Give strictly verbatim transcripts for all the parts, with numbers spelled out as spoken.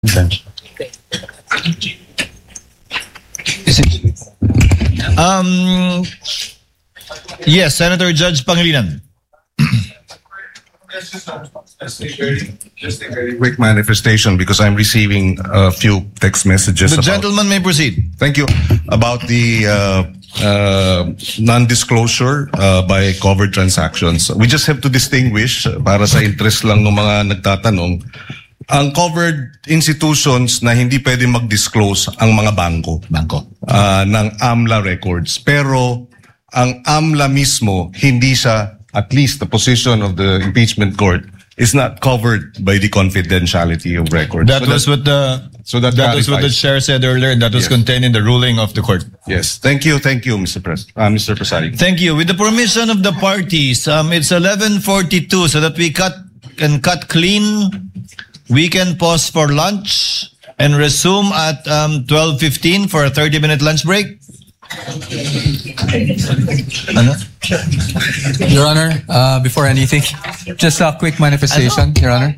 Um, yes, Senator Judge Pangilinan. Just a very, just a very quick manifestation because I'm receiving a few text messages. The about, gentleman may proceed. Thank you. About the uh, uh, non-disclosure uh, by covered transactions. We just have to distinguish, uh, para sa interest lang ng mga nagtatanong, ang covered institutions na hindi pwede mag-disclose ang mga bangko. Bangko. Uh, ng AMLA records. Pero ang AMLA mismo, hindi siya, at least the position of the impeachment court, is not covered by the confidentiality of records. That so was that, what the so that, that was what the clarifies. chair said earlier, and that was Yes. contained in the ruling of the court. Yes. Thank you, thank you, Mister Pres, uh, Mister Presari. Thank you. With the permission of the parties, um, it's eleven forty-two, so that we cut can cut clean. We can pause for lunch and resume at um, twelve fifteen for a thirty-minute lunch break. Ano? Your Honor, uh, before anything, just a quick manifestation, Your Honor.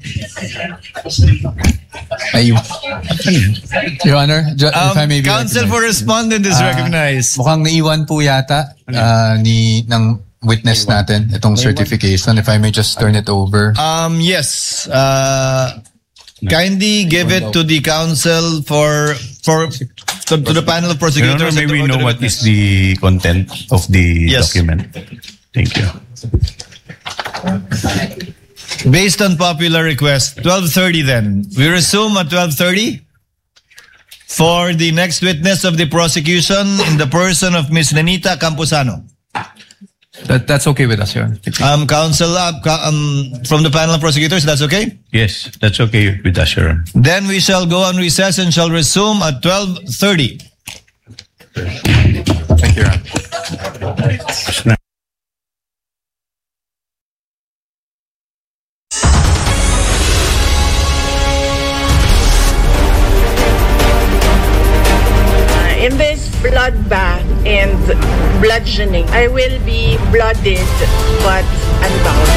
Ayun. Your Honor, ju- if I Um, may be counsel for recognized. respondent is Ah, recognized. Mukhang naiwan po yata uh, ni ng witness natin itong certification. If I may just turn it over. Um, yes. Uh, kindly give it to the counsel for for to, to the panel of Your Honor, prosecutors. may and to we the know what witness. is the content of the Yes. document? Thank you. Based on popular request, twelve thirty then. We resume at twelve thirty for the next witness of the prosecution in the person of Miz Nenita Camposano. That, that's okay with us, Your Honor. Um, counsel, uh, ca- um, from the panel of prosecutors, that's okay? Yes, that's okay with us, Your Honor. Then we shall go on recess and shall resume at twelve thirty. Thank you, Your Honor. In this bloodbath and bludgeoning, I will be blooded but unbound.